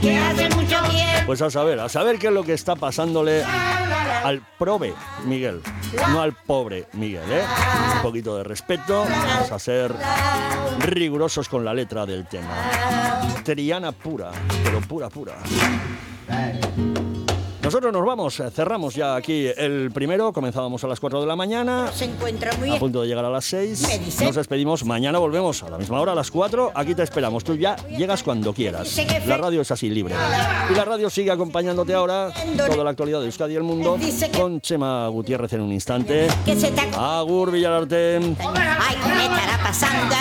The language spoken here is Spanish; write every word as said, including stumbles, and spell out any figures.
que hace mucho tiempo. Pues a saber, a saber qué es lo que está pasándole al prove Miguel, no al pobre Miguel, ¿eh? Un poquito de respeto, vamos a ser rigurosos con la letra del tema. Triana pura, pero pura, pura. Nosotros nos vamos, cerramos ya aquí el primero, comenzábamos a las cuatro de la mañana, Se encuentra muy a bien. punto de llegar a las seis, Me dice. nos despedimos, mañana volvemos a la misma hora, a las cuatro, aquí te esperamos, tú ya llegas cuando quieras, la radio es así, libre, y la radio sigue acompañándote ahora, toda la actualidad de Euskadi y el mundo, con Chema Gutiérrez en un instante, Que se te... Agur Villalarte. Ay, ¿qué estará pasando?